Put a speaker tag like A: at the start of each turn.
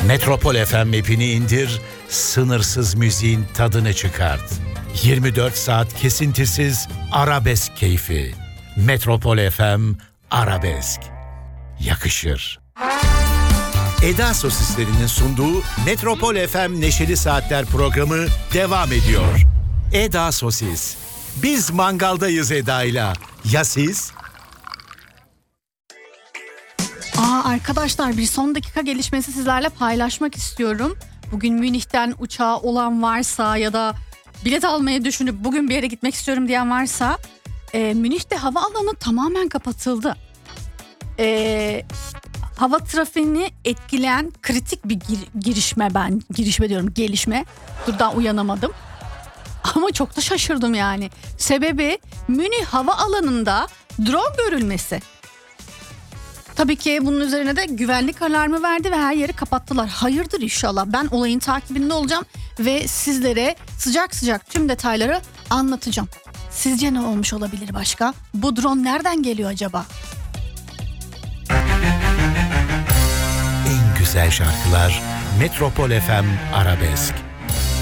A: Metropol FM app'ini indir, sınırsız müziğin tadını çıkart. 24 saat kesintisiz arabesk keyfi. Metropol FM Arabesk. Yakışır. Eda Sosislerinin sunduğu Metropol FM Neşeli Saatler programı devam ediyor. Eda Sosis. Biz mangaldayız Eda'yla. Ya siz?
B: Arkadaşlar, bir son dakika gelişmesi sizlerle paylaşmak istiyorum. Bugün Münih'ten uçağı olan varsa ya da bilet almayı düşünüp bugün bir yere gitmek istiyorum diyen varsa, Münih'te havaalanı tamamen kapatıldı. Hava trafiğini etkileyen kritik bir gelişme. Dur, daha uyanamadım. Ama çok da şaşırdım yani. Sebebi Münih havaalanında drone görülmesi. Tabii ki bunun üzerine de güvenlik alarmı verdi ve her yeri kapattılar. Hayırdır inşallah. Ben olayın takibinde olacağım ve sizlere sıcak sıcak tüm detayları anlatacağım. Sizce ne olmuş olabilir başka? Bu drone nereden geliyor acaba?
A: En güzel şarkılar Metropol FM Arabesk.